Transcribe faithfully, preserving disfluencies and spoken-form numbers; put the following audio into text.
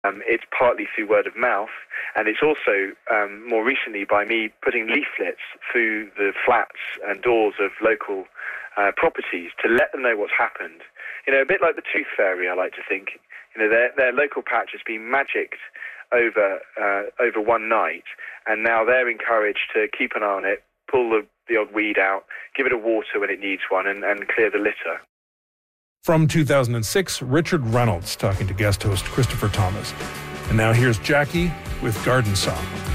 Um, it's partly through word of mouth, and it's also, um, more recently, by me putting leaflets through the flats and doors of local uh, properties to let them know what's happened. You know, a bit like the Tooth Fairy, I like to think. You know, their, their local patch has been magicked over uh, over one night, and now they're encouraged to keep an eye on it, pull the, the odd weed out, give it a water when it needs one, and, and clear the litter. From two thousand six, Richard Reynolds talking to guest host Christopher Thomas. And now here's Jackie with Garden Song.